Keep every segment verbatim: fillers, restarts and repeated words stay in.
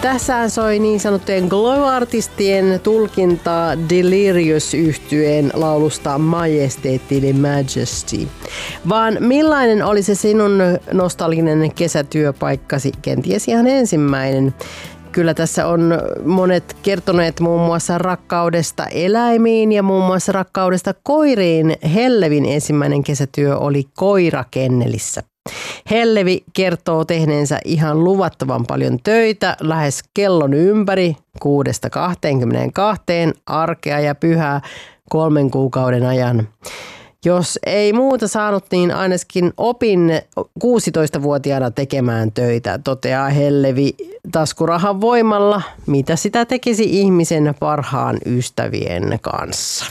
Tässähän soi niin sanottujen glow-artistien tulkintaa Delirious-yhtyeen laulusta Majesty eli Majesty. Vaan millainen oli se sinun nostalginen kesätyöpaikkasi, kenties ihan ensimmäinen? Kyllä tässä on monet kertoneet muun muassa rakkaudesta eläimiin ja muun muassa rakkaudesta koiriin. Hellevin ensimmäinen kesätyö oli koirakennelissä. Hellevi kertoo tehneensä ihan luvattoman paljon töitä lähes kellon ympäri kuudesta kahteenkymmeneenkahteen arkea ja pyhää kolmen kuukauden ajan. Jos ei muuta saanut, niin ainakin opin kuusitoistavuotiaana tekemään töitä, toteaa Hellevi taskurahan voimalla, mitä sitä tekisi ihmisen parhaan ystävien kanssa.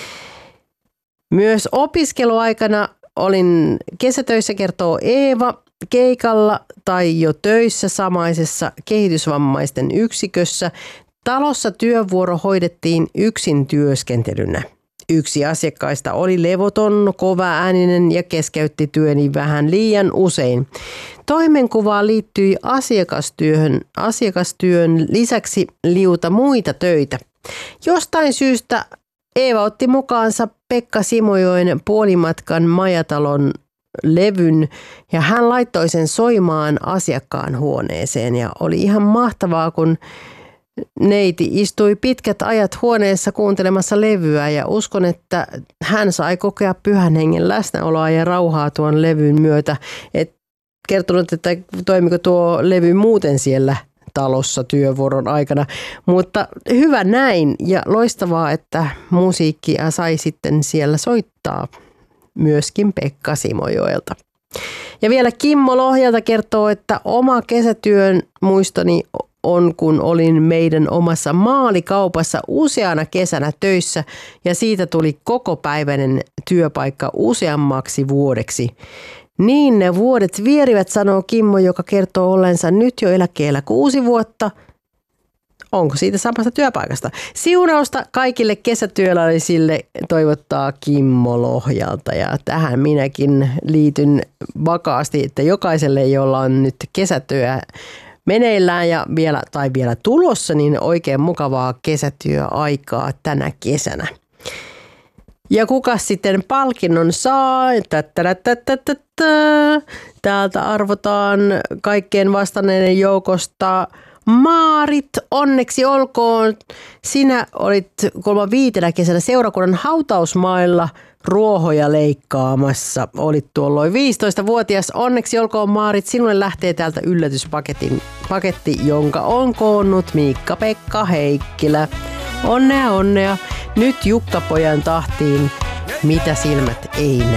Myös opiskeluaikana olin kesätöissä, kertoo Eeva, keikalla tai jo töissä samaisessa kehitysvammaisten yksikössä. Talossa työvuoro hoidettiin yksin työskentelynä. Yksi asiakkaista oli levoton, kovaääninen ja keskeytti työni vähän liian usein. Toimenkuvaan liittyi asiakastyöhön, asiakastyön lisäksi liuta muita töitä. Jostain syystä Eeva otti mukaansa Pekka Simojoen Puolimatkan majatalon levyn ja hän laittoi sen soimaan asiakkaan huoneeseen ja oli ihan mahtavaa, kun neiti istui pitkät ajat huoneessa kuuntelemassa levyä ja uskon, että hän sai kokea pyhän hengen läsnäoloa ja rauhaa tuon levyn myötä. Et kertonut, että toimiko tuo levy muuten siellä talossa työvuoron aikana, mutta hyvä näin ja loistavaa, että musiikkia sai sitten siellä soittaa myöskin Pekka Simojoelta. Ja vielä Kimmo Lohjalta kertoo, että oma kesätyön muistoni on, kun olin meidän omassa maalikaupassa useana kesänä töissä ja siitä tuli kokopäiväinen työpaikka useammaksi vuodeksi. Niin ne vuodet vierivät, sanoo Kimmo, joka kertoo ollensa nyt jo eläkkeellä kuusi vuotta. Onko siitä samasta työpaikasta? Siunausta kaikille kesätyöläisille toivottaa Kimmo Lohjalta ja tähän minäkin liityn vakaasti, että jokaiselle, jolla on nyt kesätyö meneillään ja vielä, tai vielä tulossa, niin oikein mukavaa kesätyöaikaa tänä kesänä. Ja kuka sitten palkinnon saa? Täältä arvotaan kaikkeen vastanneiden joukosta Maarit, onneksi olkoon. Sinä olit kolman viitenä kesänä seurakunnan hautausmailla ruohoja leikkaamassa. Olit tuolloin viisitoistavuotias. Onneksi olkoon Maarit. Sinulle lähtee täältä yllätyspaketin paketti, jonka on koonnut Miikka-Pekka Heikkilä. Onnea, onnea. Nyt Jukka-pojan tahtiin, mitä silmät ei näe.